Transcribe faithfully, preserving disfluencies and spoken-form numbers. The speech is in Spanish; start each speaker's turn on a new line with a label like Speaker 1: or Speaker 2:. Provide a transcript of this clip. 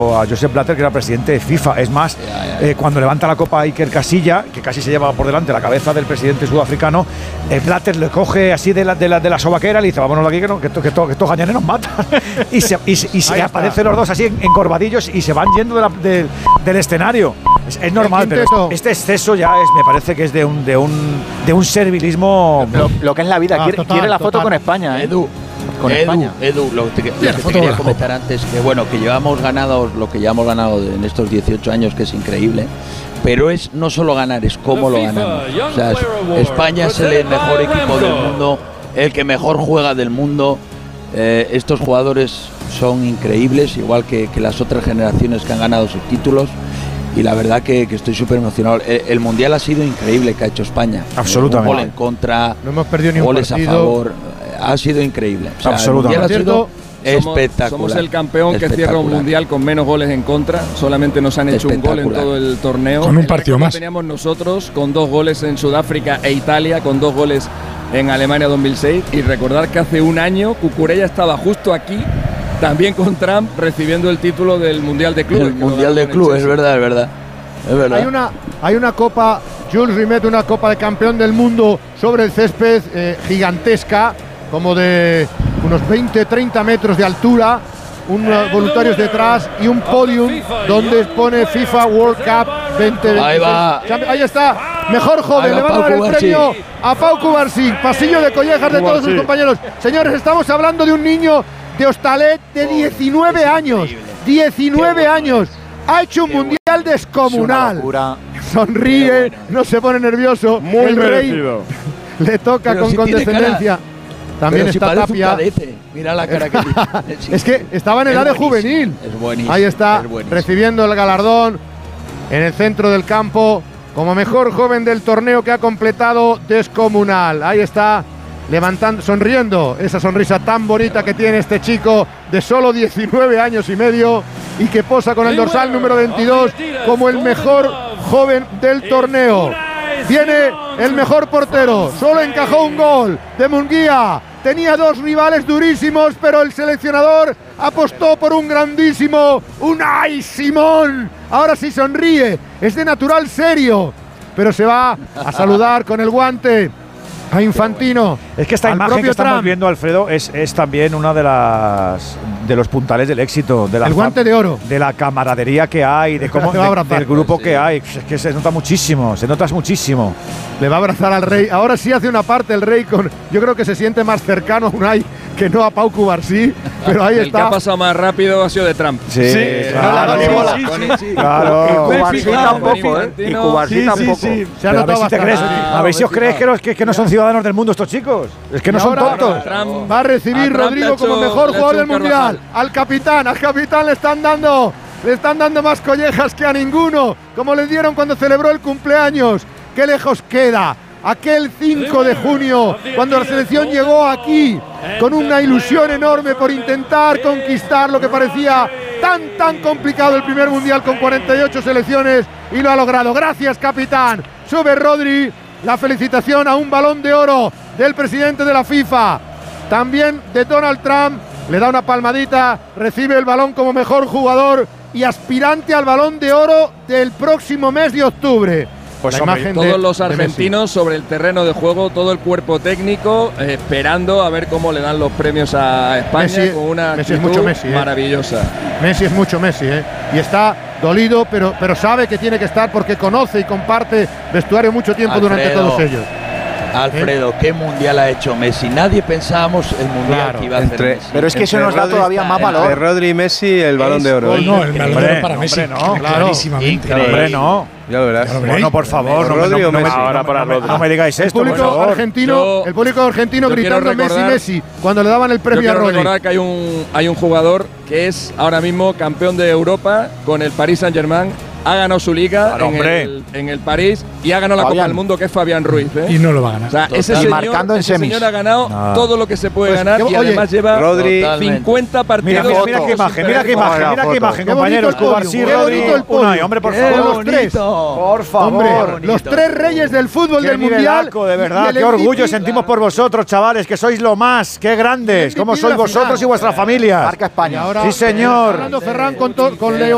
Speaker 1: a Josep Blatter, que era presidente de FIFA. Es más, ya, ya. Eh, cuando levanta la copa Iker Casilla, que casi se lleva por delante la cabeza del presidente sudafricano, eh, Blatter le coge así de la, de la, de la sobaquera y le dice, vámonos de aquí, que, no, que, esto, que, esto, que estos gañanes nos matan. y se, y, y se aparecen los dos así encorvadillos y se van yendo de la, de, del escenario. Es, es normal, pero este exceso ya es, me parece que es de un, de un, de un servilismo.
Speaker 2: Lo, lo que es la vida.
Speaker 3: Ah,
Speaker 2: quiere,
Speaker 3: total,
Speaker 2: quiere la
Speaker 3: total.
Speaker 2: foto con España, ¿eh?
Speaker 4: Edu.
Speaker 2: Con
Speaker 4: Edu,
Speaker 2: España.
Speaker 4: Edu, lo, te, lo
Speaker 3: ya,
Speaker 4: que te quería comentar antes, que bueno, que llevamos ganado lo que llevamos ganado en estos dieciocho años, que es increíble, pero es no solo ganar, es cómo lo ganamos. O sea, es, España es el mejor equipo del mundo, el que mejor juega del mundo. Eh, estos jugadores son increíbles, igual que, que las otras generaciones que han ganado sus títulos. Y la verdad que, que estoy súper emocionado. El, el Mundial ha sido increíble que ha hecho España.
Speaker 1: Absolutamente.
Speaker 4: Un gol en contra,
Speaker 3: no hemos perdido ni un
Speaker 4: goles
Speaker 3: partido.
Speaker 4: a favor. Ha sido increíble. O sea,
Speaker 1: Absolutamente.
Speaker 4: El Mundial ha sido
Speaker 5: Somos,
Speaker 4: espectacular.
Speaker 5: somos el campeón que cierra un mundial con menos goles en contra. Solamente nos han hecho un gol en todo el torneo.
Speaker 3: Con un partido más.
Speaker 5: Teníamos nosotros con dos goles en Sudáfrica e Italia, con dos goles en Alemania dos mil seis. Y recordar que hace un año Cucurella estaba justo aquí, también con Trump, recibiendo el título del Mundial de Clubes.
Speaker 4: El Mundial de Clubes, es verdad, es verdad. Es verdad.
Speaker 3: Hay una, hay una copa, Jules Rimet, una copa de campeón del mundo sobre el césped eh, gigantesca, como de unos veinte treinta metros de altura, unos voluntarios detrás y un podium donde pone FIFA World Cup veinte veintiséis.
Speaker 4: Ahí va.
Speaker 3: Ahí está, mejor joven, le van a dar el premio a Pau Cubarsí, pasillo de collejas de todos sus compañeros. Señores, estamos hablando de un niño de Hostalet de diecinueve años, diecinueve años. Ha hecho un mundial descomunal. Sonríe, no se pone nervioso.
Speaker 6: Muy
Speaker 3: el rey
Speaker 6: merecido.
Speaker 3: le toca
Speaker 4: Pero
Speaker 3: con
Speaker 4: si
Speaker 3: condescendencia. También
Speaker 4: Pero si
Speaker 3: está
Speaker 4: parece
Speaker 3: Tapia.
Speaker 4: un cadete. Mira la cara que tiene. Sí.
Speaker 3: Es que estaba en
Speaker 4: Es
Speaker 3: edad de
Speaker 4: buenísimo,
Speaker 3: juvenil.
Speaker 4: Es buenísimo.
Speaker 3: Ahí está,
Speaker 4: es buenísimo.
Speaker 3: recibiendo el galardón en el centro del campo como mejor joven del torneo que ha completado descomunal. Ahí está, levantando, sonriendo, esa sonrisa tan bonita que tiene este chico de solo diecinueve años y medio y que posa con el dorsal número veintidós como el mejor joven del torneo. Viene el mejor portero, solo encajó un gol de Munguía. Tenía dos rivales durísimos, pero el seleccionador apostó por un grandísimo Unai Simón. Ahora sí sonríe, es de natural serio, pero se va a saludar con el guante a Infantino.
Speaker 1: Es que esta
Speaker 3: al
Speaker 1: imagen que
Speaker 3: propio
Speaker 1: estamos
Speaker 3: Trump.
Speaker 1: viendo, Alfredo, es, es también una de las de los puntales del éxito, de la
Speaker 3: El guante de oro.
Speaker 1: de la camaradería que hay, de cómo
Speaker 3: Le va a
Speaker 1: de-
Speaker 3: abrazar.
Speaker 1: del grupo
Speaker 4: Sí.
Speaker 1: que hay. Es que se nota muchísimo, se nota muchísimo.
Speaker 3: Le va a abrazar al rey. Ahora sí hace una parte el rey con. Yo creo que se siente más cercano a Unai que no a Pau Cubarsí. Pero ahí
Speaker 5: El que
Speaker 3: está.
Speaker 5: ha pasado más rápido ha sido de Trump.
Speaker 1: Sí,
Speaker 3: claro,
Speaker 1: claro.
Speaker 3: sí,
Speaker 5: Con-
Speaker 1: Claro.
Speaker 2: Y Cubarsí tampoco, ¿eh? Y Cubarsí
Speaker 1: Sí, sí,
Speaker 2: tampoco.
Speaker 1: sí.
Speaker 3: Se ha
Speaker 1: Pero a ver
Speaker 3: notado
Speaker 1: si te crees,
Speaker 3: bastante.
Speaker 1: a ver si os crees que, no- que, que no son ciudadanos del mundo estos chicos. Es que no
Speaker 3: Y
Speaker 1: son
Speaker 3: ahora
Speaker 1: tontos.
Speaker 5: Trump-
Speaker 3: Va a recibir
Speaker 5: a Trump
Speaker 3: Rodrigo
Speaker 5: le ha
Speaker 3: como
Speaker 5: hecho-
Speaker 3: mejor
Speaker 5: le ha
Speaker 3: jugador
Speaker 5: hecho
Speaker 3: del
Speaker 5: un
Speaker 3: mundial.
Speaker 5: Carvajal.
Speaker 3: Al capitán, al capitán le están dando, le están dando más collejas que a ninguno, como le dieron cuando celebró el cumpleaños. Qué lejos queda aquel cinco de junio, cuando la selección llegó aquí con una ilusión enorme por intentar conquistar lo que parecía tan tan complicado el primer mundial con cuarenta y ocho selecciones, y lo ha logrado. Gracias, capitán. Sube Rodri, la felicitación a un balón de oro del presidente de la FIFA, también de Donald Trump. Le da una palmadita, recibe el balón como mejor jugador y aspirante al balón de oro del próximo mes de octubre.
Speaker 1: Pues
Speaker 3: La
Speaker 1: hombre,
Speaker 3: imagen
Speaker 5: Todos
Speaker 3: de-
Speaker 5: los
Speaker 3: de Messi.
Speaker 5: argentinos sobre el terreno de juego, todo el cuerpo técnico, eh, esperando a ver cómo le dan los premios a España
Speaker 3: Messi-
Speaker 5: con una
Speaker 3: Messi es
Speaker 5: actitud
Speaker 3: mucho Messi, ¿eh?
Speaker 5: maravillosa.
Speaker 3: Messi es mucho Messi, ¿eh? Y está dolido, pero, pero sabe que tiene que estar porque conoce y comparte vestuario mucho tiempo durante
Speaker 4: Alfredo.
Speaker 3: todos ellos.
Speaker 4: Alfredo, ¿qué mundial ha hecho Messi? Nadie pensábamos el mundial
Speaker 3: Claro,
Speaker 4: que iba a hacer
Speaker 7: entre-
Speaker 4: Messi.
Speaker 2: Pero es que eso
Speaker 7: Entre
Speaker 2: nos da
Speaker 7: Rodri-
Speaker 2: todavía más
Speaker 7: Entre
Speaker 2: valor.
Speaker 7: Rodri y Messi, el balón
Speaker 4: Es
Speaker 7: de oro. ¿eh?
Speaker 8: No, el balón de
Speaker 1: Hombre,
Speaker 8: oro para
Speaker 1: no,
Speaker 8: Messi.
Speaker 1: hombre, no,
Speaker 3: claro.
Speaker 8: Clarísimamente.
Speaker 1: Hombre, no.
Speaker 7: Ya lo verás.
Speaker 8: Ya lo veréis.
Speaker 1: Bueno, por favor, no, me-
Speaker 7: Rodri
Speaker 1: no,
Speaker 7: o
Speaker 1: no me-
Speaker 7: Messi.
Speaker 1: no me-
Speaker 6: Ahora para
Speaker 1: no me-
Speaker 6: Rodri.
Speaker 1: no me digáis
Speaker 3: El
Speaker 1: esto, por
Speaker 3: público
Speaker 1: favor.
Speaker 3: argentino,
Speaker 5: Yo-
Speaker 3: el público argentino
Speaker 5: yo quiero
Speaker 3: gritando Messi,
Speaker 5: recordar-
Speaker 3: Messi, cuando le daban el
Speaker 5: Yo
Speaker 3: premio a
Speaker 5: quiero
Speaker 3: Rodri.
Speaker 5: recordar que hay un, hay un jugador que es ahora mismo campeón de Europa con el Paris Saint-Germain. Ha ganado su liga
Speaker 1: Claro,
Speaker 5: en,
Speaker 1: hombre.
Speaker 5: el, en el París y ha ganado la
Speaker 2: Fabián.
Speaker 5: Copa del Mundo, que es Fabián Ruiz. ¿eh?
Speaker 8: Y no lo va a ganar.
Speaker 5: O sea, ese
Speaker 2: Y
Speaker 5: señor,
Speaker 2: marcando en
Speaker 5: ese
Speaker 2: semis.
Speaker 5: señor ha ganado
Speaker 1: No.
Speaker 5: todo lo que se puede
Speaker 3: Pues,
Speaker 5: ganar
Speaker 3: qué-
Speaker 5: y
Speaker 3: oye,
Speaker 5: además lleva
Speaker 7: Rodri-
Speaker 5: cincuenta partidos.
Speaker 1: Mira, mira, mira qué imagen, mira qué imagen, mira qué imagen,
Speaker 3: Qué bonito
Speaker 1: compañeros.
Speaker 3: el podio,
Speaker 1: Cubarsí,
Speaker 3: qué
Speaker 1: Rodri,
Speaker 3: bonito el podio.
Speaker 1: Unai, hombre, por
Speaker 3: Qué
Speaker 1: favor.
Speaker 3: los tres.
Speaker 1: Por favor.
Speaker 3: Hombre, los tres reyes del fútbol
Speaker 1: Qué
Speaker 3: del mundial.
Speaker 1: nivelaco, de verdad,
Speaker 3: y el
Speaker 1: qué orgullo
Speaker 3: M V P.
Speaker 1: sentimos por vosotros, chavales, que sois lo más, qué grandes,
Speaker 3: M V P
Speaker 1: cómo
Speaker 3: de
Speaker 1: sois
Speaker 3: la
Speaker 1: vosotros
Speaker 3: final.
Speaker 1: y vuestras familias.
Speaker 2: Marca
Speaker 3: Y
Speaker 2: España.
Speaker 3: ahora,
Speaker 1: Sí, señor.
Speaker 3: Fernando Ferran con, to- con Leo